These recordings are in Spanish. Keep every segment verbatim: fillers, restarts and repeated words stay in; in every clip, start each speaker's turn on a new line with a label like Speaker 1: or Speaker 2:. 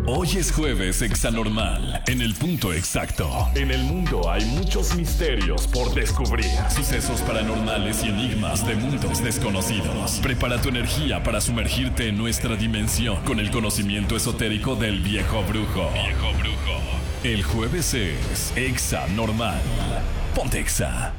Speaker 1: Hoy es jueves hexanormal, en el punto exacto. En el mundo hay muchos misterios por descubrir. Sucesos paranormales y enigmas de mundos desconocidos. Prepara tu energía para sumergirte en nuestra dimensión con el conocimiento esotérico del viejo brujo. Viejo brujo. El jueves es hexanormal. Ponte Exa.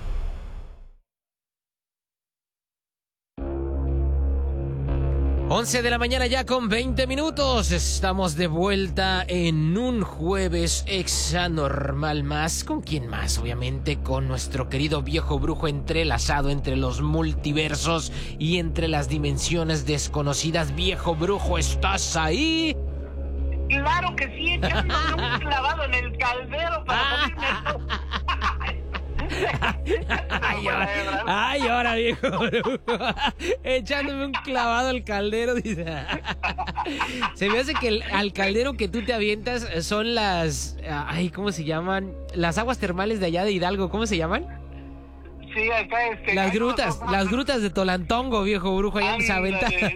Speaker 2: once de la mañana ya con veinte minutos. Estamos de vuelta en un jueves hexanormal más. ¿Con quién más? Obviamente con nuestro querido viejo brujo entrelazado entre los multiversos y entre las dimensiones desconocidas. Viejo brujo, ¿estás ahí?
Speaker 3: Claro que sí, echándome un clavado en el caldero para salirme.
Speaker 2: Ay, ahora, ay, ahora, viejo brujo. Echándome un clavado al caldero, dice. Se me hace que el, al caldero que tú te avientas son las... Ay, ¿cómo se llaman? Las aguas termales de allá de Hidalgo, ¿cómo se llaman?
Speaker 3: Sí, acá este...
Speaker 2: Las grutas, no, las grutas de Tolantongo, viejo brujo, allá en Saventa.
Speaker 3: Sí.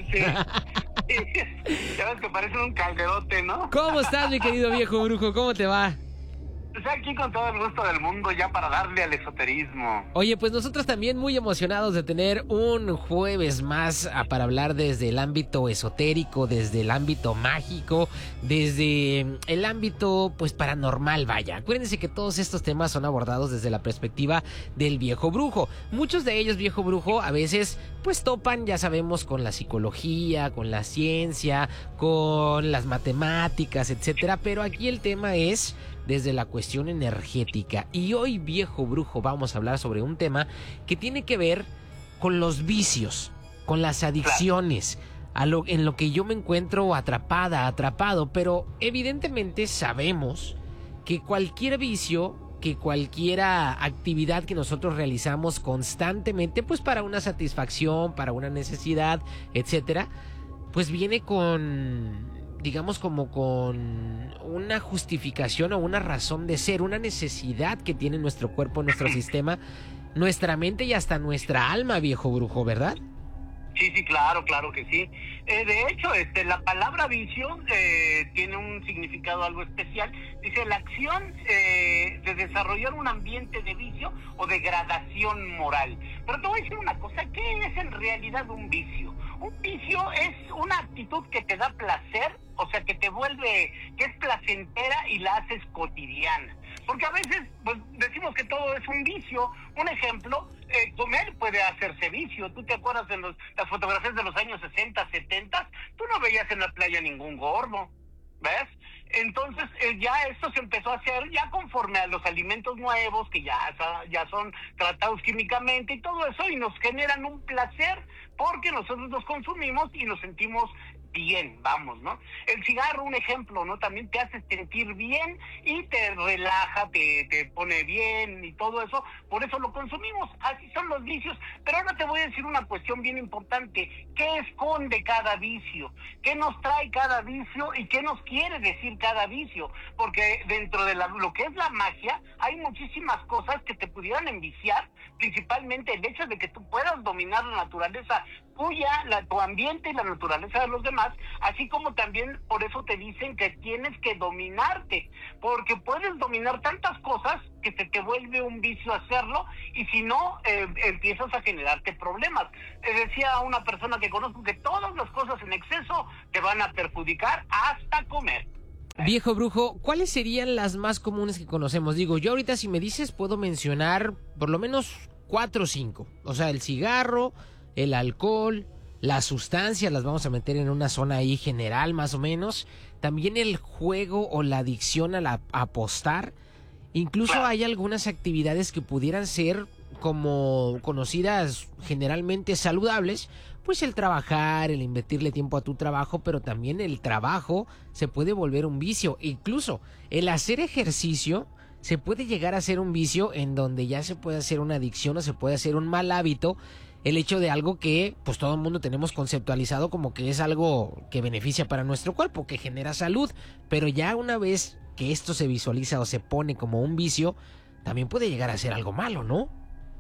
Speaker 3: Ya ves que parecen un calderote, ¿no?
Speaker 2: ¿Cómo estás, mi querido viejo brujo? ¿Cómo te va?
Speaker 3: Pues aquí con todo el gusto del mundo ya para darle al esoterismo.
Speaker 2: Oye, pues nosotros también muy emocionados de tener un jueves más para hablar desde el ámbito esotérico, desde el ámbito mágico, desde el ámbito pues paranormal, vaya. Acuérdense que todos estos temas son abordados desde la perspectiva del viejo brujo. Muchos de ellos, viejo brujo, a veces pues topan, ya sabemos, con la psicología, con la ciencia, con las matemáticas, etcétera. Pero aquí el tema es desde la cuestión energética. Y hoy, viejo brujo, vamos a hablar sobre un tema que tiene que ver con los vicios, con las adicciones, a lo, en lo que yo me encuentro atrapada, atrapado. Pero evidentemente sabemos que cualquier vicio, que cualquier actividad que nosotros realizamos constantemente, pues para una satisfacción, para una necesidad, etcétera, pues viene con... digamos como con una justificación o una razón de ser, una necesidad que tiene nuestro cuerpo, nuestro sistema, nuestra mente y hasta nuestra alma, viejo brujo, ¿verdad?
Speaker 3: Sí, sí, claro, claro que sí. Eh, de hecho, este, la palabra vicio eh, tiene un significado algo especial. Dice la acción eh, de desarrollar un ambiente de vicio o degradación moral. Pero te voy a decir una cosa, ¿qué es en realidad un vicio? Un vicio es una actitud que te da placer, o sea, que te vuelve, que es placentera y la haces cotidiana. Porque a veces pues, decimos que todo es un vicio. Un ejemplo, eh, comer puede hacerse vicio. ¿Tú te acuerdas de los, las fotografías de los años sesenta, setenta? Tú no veías en la playa ningún gordo, ¿ves? Entonces eh, ya esto se empezó a hacer ya conforme a los alimentos nuevos que ya, ya son tratados químicamente y todo eso, y nos generan un placer porque nosotros los consumimos y nos sentimos bien, vamos, ¿no? El cigarro, un ejemplo, ¿no? También te hace sentir bien y te relaja, te, te pone bien y todo eso, por eso lo consumimos, así son los vicios. Pero ahora te voy a decir una cuestión bien importante, ¿qué esconde cada vicio? ¿Qué nos trae cada vicio y qué nos quiere decir cada vicio? Porque dentro de la, lo que es la magia, hay muchísimas cosas que te pudieran enviciar, principalmente el hecho de que tú puedas dominar la naturaleza tuya, la, tu ambiente y la naturaleza de los demás, así como también por eso te dicen que tienes que dominarte, porque puedes dominar tantas cosas que se te vuelve un vicio hacerlo, y si no, eh, empiezas a generarte problemas. Eh, decía una persona que conozco que todas las cosas en exceso te van a perjudicar hasta comer.
Speaker 2: Viejo brujo, ¿cuáles serían las más comunes que conocemos? Digo, yo ahorita si me dices puedo mencionar por lo menos cuatro o cinco. O sea, el cigarro, el alcohol, las sustancias, las vamos a meter en una zona ahí general más o menos. También el juego o la adicción a, la, a apostar. Incluso hay algunas actividades que pudieran ser como conocidas generalmente saludables, pues el trabajar, el invertirle tiempo a tu trabajo, pero también el trabajo se puede volver un vicio. Incluso el hacer ejercicio se puede llegar a ser un vicio en donde ya se puede hacer una adicción o se puede hacer un mal hábito. El hecho de algo que pues todo el mundo tenemos conceptualizado como que es algo que beneficia para nuestro cuerpo, que genera salud, pero ya una vez que esto se visualiza o se pone como un vicio, también puede llegar a ser algo malo, ¿no?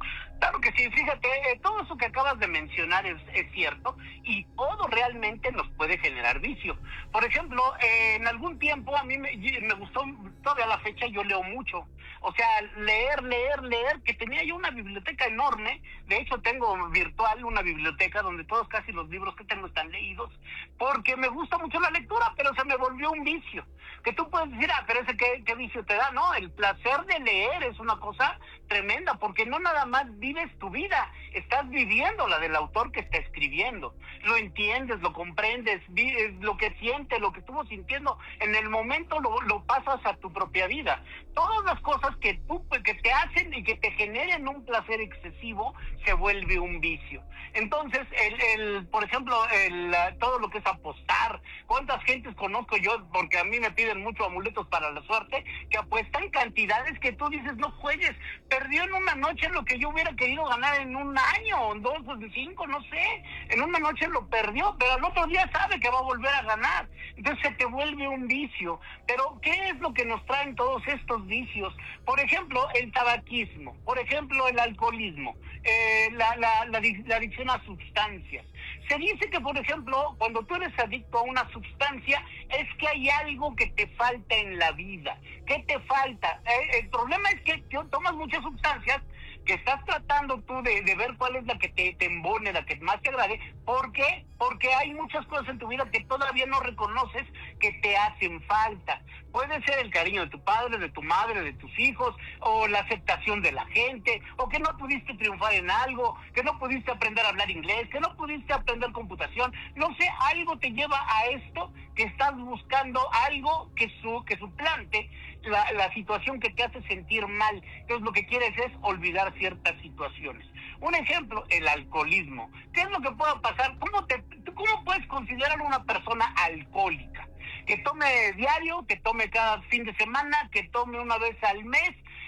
Speaker 3: Claro que sí, fíjate, eh, todo eso que acabas de mencionar es, es cierto y todo realmente nos puede generar vicio. Por ejemplo, eh, en algún tiempo a mí me, me gustó, todavía a la fecha yo leo mucho. O sea, leer, leer, leer, que tenía yo una biblioteca enorme. De hecho, tengo virtual una biblioteca donde todos casi los libros que tengo están leídos, porque me gusta mucho la lectura, pero se me volvió un vicio. Que tú puedes decir, ah, pero ese qué, qué vicio te da. No, el placer de leer es una cosa tremenda, porque no nada más vives tu vida, estás viviendo la del autor que está escribiendo. Lo entiendes, lo comprendes, vives lo que siente, lo que estuvo sintiendo, en el momento lo, lo pasas a tu propia vida. Todas las cosas que tú, que te hacen y que te generen un placer excesivo, se vuelve un vicio. Entonces, el, el por ejemplo, el, todo lo que es apostar, ¿cuántas gentes conozco yo? Porque a mí me piden mucho amuletos para la suerte, que apuestan cantidades que tú dices, no juegues, perdió en una noche lo que yo hubiera querido ganar en un año, o en dos, o en cinco, no sé, en una noche lo perdió, pero al otro día sabe que va a volver a ganar. Entonces se te vuelve un vicio. Pero ¿qué es lo que nos traen todos estos vicios? Por ejemplo, el tabaquismo, por ejemplo, el alcoholismo, eh, la, la, la, la adicción a sustancias. Se dice que, por ejemplo, cuando tú eres adicto a una sustancia, es que hay algo que te falta en la vida. ¿Qué te falta? Eh, el problema es que tú tomas muchas sustancias, que estás tratando tú de, de ver cuál es la que te, te embone, la que más te agrade. ¿Por qué? Porque hay muchas cosas en tu vida que todavía no reconoces que te hacen falta. Puede ser el cariño de tu padre, de tu madre, de tus hijos, o la aceptación de la gente, o que no pudiste triunfar en algo, que no pudiste aprender a hablar inglés, que no pudiste aprender computación. No sé, algo te lleva a esto, que estás buscando algo que, su, que suplante la, la situación que te hace sentir mal. Entonces lo que quieres es olvidar ciertas situaciones. Un ejemplo, el alcoholismo. ¿Qué es lo que puede pasar? ¿Cómo, te, ¿Cómo puedes considerar a una persona alcohólica? Que tome diario, que tome cada fin de semana, que tome una vez al mes.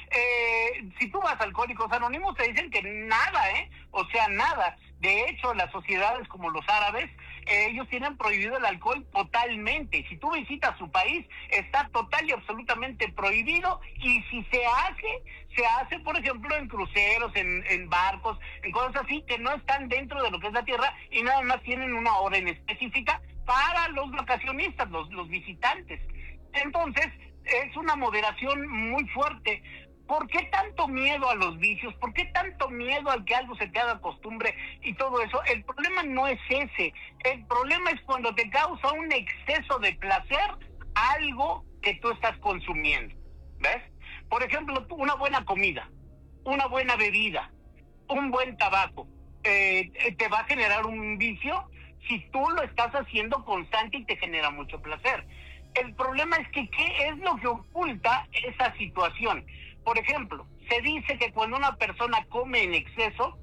Speaker 3: Eh, si tú vas a Alcohólicos Anónimos te dicen que nada, ¿eh? O sea, nada. De hecho, las sociedades como los árabes, eh, ellos tienen prohibido el alcohol totalmente. Si tú visitas su país, está total y absolutamente prohibido. Y si se hace, se hace, por ejemplo, en cruceros, en, en barcos, en cosas así que no están dentro de lo que es la tierra y nada más tienen una orden específica para los vacacionistas, los, los visitantes. Entonces, es una moderación muy fuerte. ¿Por qué tanto miedo a los vicios? ¿Por qué tanto miedo al que algo se te haga costumbre y todo eso? El problema no es ese. El problema es cuando te causa un exceso de placer algo que tú estás consumiendo. ¿Ves? Por ejemplo, una buena comida, una buena bebida, un buen tabaco, eh, ¿te va a generar un vicio? Si tú lo estás haciendo constante y te genera mucho placer. El problema es que ¿qué es lo que oculta esa situación? Por ejemplo, se dice que cuando una persona come en exceso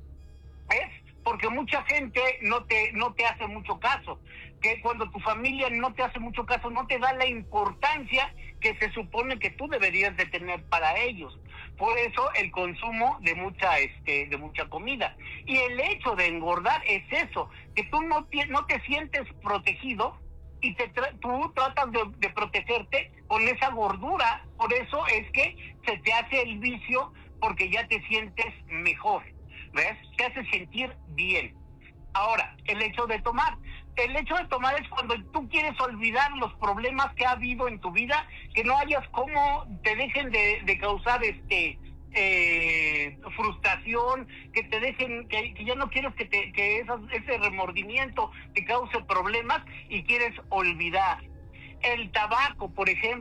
Speaker 3: es porque mucha gente no te no te hace mucho caso, que cuando tu familia no te hace mucho caso, no te da la importancia que se supone que tú deberías de tener para ellos. Por eso el consumo de mucha este de mucha comida. Y el hecho de engordar es eso, que tú no te, no te sientes protegido y te tra- tú tratas de, de protegerte con esa gordura. Por eso es que se te hace el vicio, porque ya te sientes mejor, ¿ves? Te hace sentir bien. Ahora, el hecho de tomar. El hecho de tomar es cuando tú quieres olvidar los problemas que ha habido en tu vida, que no hayas cómo te dejen de, de causar este eh, frustración, que te dejen, que, que ya no quieres que, te, que esas, ese remordimiento te cause problemas y quieres olvidar. El tabaco, por ejemplo,